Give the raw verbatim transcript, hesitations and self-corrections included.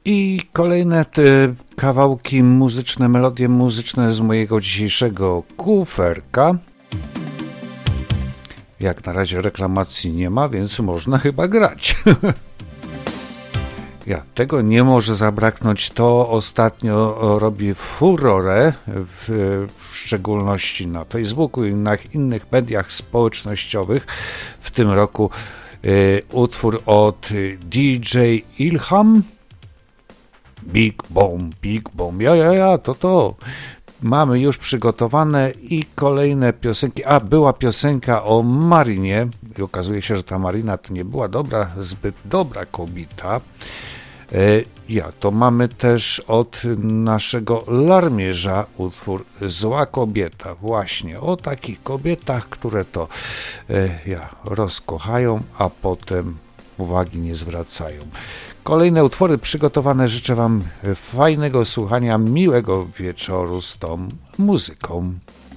I kolejne te kawałki muzyczne, melodie muzyczne z mojego dzisiejszego kuferka. Jak na razie reklamacji nie ma, więc można chyba grać. Ja, tego nie może zabraknąć. To ostatnio robi furorę, w, w szczególności na Facebooku i na innych mediach społecznościowych. W tym roku y, utwór od D J Ilham. Big Bomb, Big Bomb, ja, ja, ja, to to. Mamy już przygotowane i kolejne piosenki. A, była piosenka o Marinie i okazuje się, że ta Marina to nie była dobra, zbyt dobra kobieta. Ja, to mamy też od naszego larmierza utwór Zła kobieta. Właśnie o takich kobietach, które to ja, rozkochają, a potem uwagi nie zwracają. Kolejne utwory przygotowane. Życzę Wam fajnego słuchania, miłego wieczoru z tą muzyką.